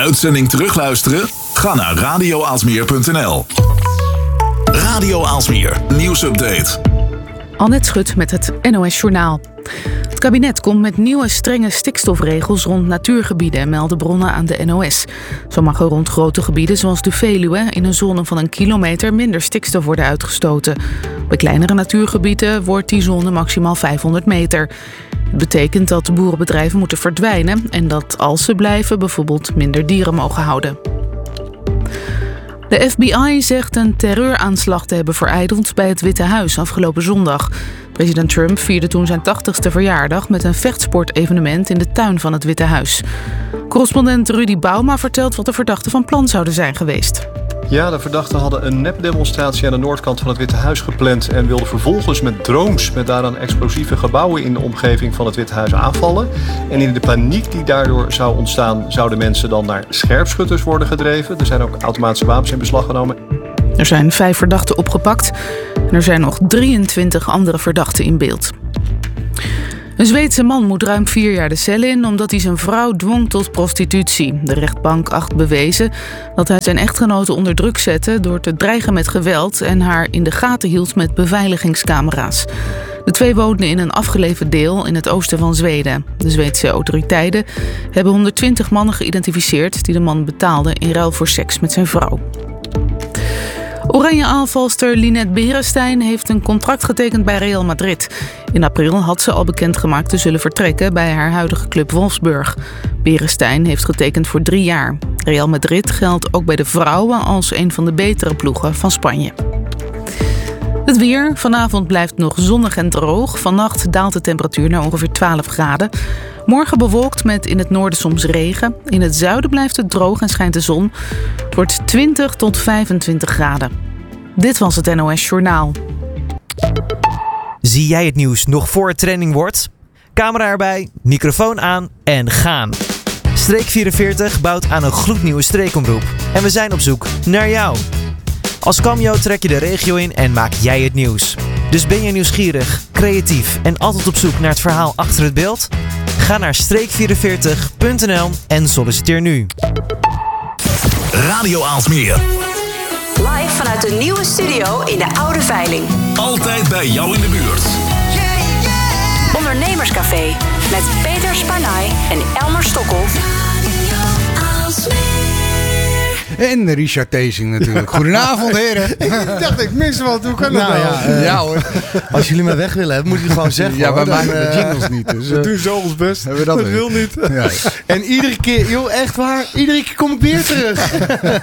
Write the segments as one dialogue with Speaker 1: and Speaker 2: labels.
Speaker 1: Uitzending terugluisteren? Ga naar radioaalsmeer.nl. Radio Aalsmeer, nieuwsupdate.
Speaker 2: Annette Schut met het NOS Journaal. Het kabinet komt met nieuwe strenge stikstofregels rond natuurgebieden, melden bronnen aan de NOS. Zo mag er rond grote gebieden zoals de Veluwe in een zone van 1 kilometer minder stikstof worden uitgestoten. Bij kleinere natuurgebieden wordt die zone maximaal 500 meter. Het betekent dat boerenbedrijven moeten verdwijnen en dat als ze blijven bijvoorbeeld minder dieren mogen houden. De FBI zegt een terreuraanslag te hebben verijdeld bij het Witte Huis afgelopen zondag. President Trump vierde toen zijn 80ste verjaardag met een vechtsportevenement in de tuin van het Witte Huis. Correspondent Rudy Bauma vertelt wat de verdachten van plan zouden zijn geweest.
Speaker 3: Ja, de verdachten hadden een nepdemonstratie aan de noordkant van het Witte Huis gepland en wilden vervolgens met drones met daaraan explosieve gebouwen in de omgeving van het Witte Huis aanvallen. En in de paniek die daardoor zou ontstaan, zouden mensen dan naar scherpschutters worden gedreven. Er zijn ook automatische wapens in beslag genomen.
Speaker 2: Er zijn 5 verdachten opgepakt en er zijn nog 23 andere verdachten in beeld. Een Zweedse man moet ruim 4 jaar de cel in omdat hij zijn vrouw dwong tot prostitutie. De rechtbank acht bewezen dat hij zijn echtgenote onder druk zette door te dreigen met geweld en haar in de gaten hield met beveiligingscamera's. De 2 woonden in een afgelegen deel in het oosten van Zweden. De Zweedse autoriteiten hebben 120 mannen geïdentificeerd die de man betaalden in ruil voor seks met zijn vrouw. Oranje aanvalster Linette Beresteyn heeft een contract getekend bij Real Madrid. In april had ze al bekendgemaakt te zullen vertrekken bij haar huidige club Wolfsburg. Beresteyn heeft getekend voor 3 jaar. Real Madrid geldt ook bij de vrouwen als een van de betere ploegen van Spanje. Het weer. Vanavond blijft nog zonnig en droog. Vannacht daalt de temperatuur naar ongeveer 12 graden. Morgen bewolkt met in het noorden soms regen. In het zuiden blijft het droog en schijnt de zon. Het wordt 20 tot 25 graden. Dit was het NOS Journaal.
Speaker 4: Zie jij het nieuws nog voor het trending wordt? Camera erbij, microfoon aan en gaan. Streek 44 bouwt aan een gloednieuwe streekomroep. En we zijn op zoek naar jou. Als cameo trek je de regio in en maak jij het nieuws. Dus ben je nieuwsgierig, creatief en altijd op zoek naar het verhaal achter het beeld? Ga naar streek44.nl en solliciteer nu.
Speaker 1: Radio Aalsmeer.
Speaker 5: Live vanuit de nieuwe studio in de Oude Veiling.
Speaker 1: Altijd bij jou in de buurt.
Speaker 5: Ondernemerscafé met Peter Spanay en Elmer Stokkel.
Speaker 6: En Richard Theesing natuurlijk. Goedenavond, heren.
Speaker 7: Ik dacht, ik mis wat. Hoe kan dat nou?
Speaker 6: Ja hoor.
Speaker 7: Als jullie me weg willen hebben, moet je het gewoon zeggen.
Speaker 6: Ja, wij maken de jingles niet. Dus,
Speaker 7: we doen zo ons best.
Speaker 6: Hebben we dat
Speaker 7: wil niet.
Speaker 6: Ja.
Speaker 7: En iedere keer, joh, echt waar. Iedere keer kom ik weer terug.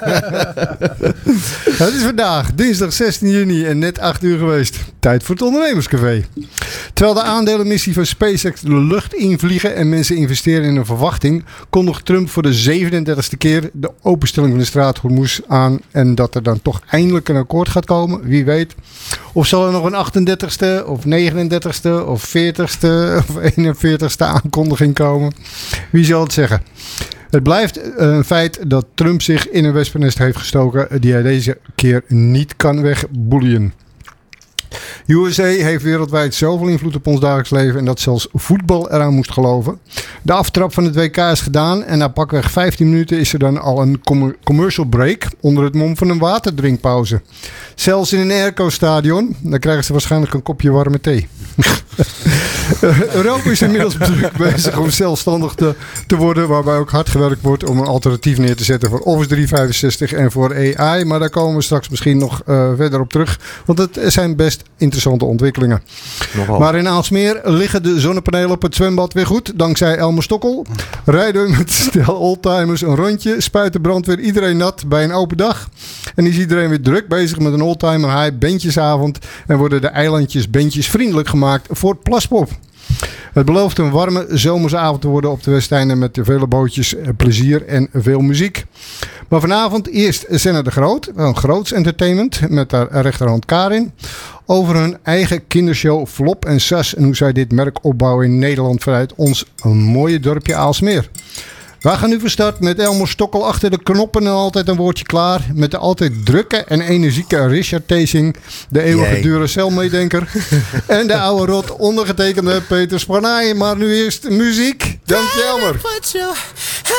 Speaker 7: Het is vandaag, dinsdag 16 juni en net 8 uur geweest. Tijd voor het ondernemerscafé. Terwijl de aandelenmissie van SpaceX de lucht invliegen en mensen investeren in een verwachting, kondigt Trump voor de 37e keer de openstelling van de straat Hormuz aan en dat er dan toch eindelijk een akkoord gaat komen. Wie weet. Of zal er nog een 38e of 39e of 40e of 41e aankondiging komen? Wie zal het zeggen? Het blijft een feit dat Trump zich in een wespennest heeft gestoken die hij deze keer niet kan wegboelien. USA heeft wereldwijd zoveel invloed op ons dagelijks leven en dat zelfs voetbal eraan moest geloven. De aftrap van het WK is gedaan en na pakweg 15 minuten is er dan al een commercial break onder het mom van een waterdrinkpauze. Zelfs in een airco-stadion, dan krijgen ze waarschijnlijk een kopje warme thee. Europa is inmiddels druk bezig om zelfstandig te worden, waarbij ook hard gewerkt wordt om een alternatief neer te zetten voor Office 365 en voor AI. Maar daar komen we straks misschien nog verder op terug, want het zijn best interessante ontwikkelingen. Nogal. Maar in Aalsmeer liggen de zonnepanelen op het zwembad weer goed, dankzij Elmer Stokkel. Rijden we met stel oldtimers een rondje, spuit de brandweer iedereen nat bij een open dag. En is iedereen weer druk bezig met een oldtimer high bandjesavond en worden de eilandjes bandjes vriendelijk gemaakt voor het Plaspop. Het belooft een warme zomerse avond te worden op de Westeinde met vele bootjes, plezier en veel muziek. Maar vanavond eerst Senna de Groot, een groots entertainment met haar rechterhand Karin, over hun eigen kindershow Flop en Sas en hoe zij dit merk opbouwen in Nederland vanuit ons mooie dorpje Aalsmeer. Wij gaan nu van start met Elmer Stokkel achter de knoppen en altijd een woordje klaar. Met de altijd drukke en energieke Richard Theesing, de eeuwige Duracell-meedenker. En de oude rot ondergetekende Peter Spanay. Maar nu eerst muziek. Dank je, Elmer.